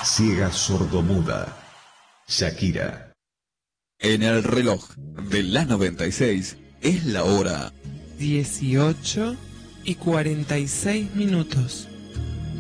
ciega sordomuda, Shakira. En el reloj de la 96 es la hora 18:46.